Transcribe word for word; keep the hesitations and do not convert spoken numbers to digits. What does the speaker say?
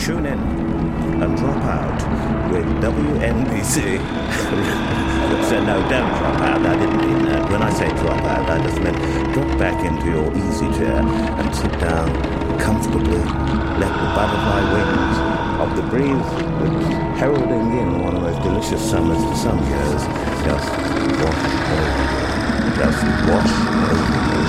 tune in and drop out with W N B C. So no, don't drop out. I didn't mean that. When I say drop out, I just meant drop back into your easy chair and sit down comfortably. Let the butterfly wings of the breeze that's heralding in one of those delicious summers to some years just wash over. Just wash over you.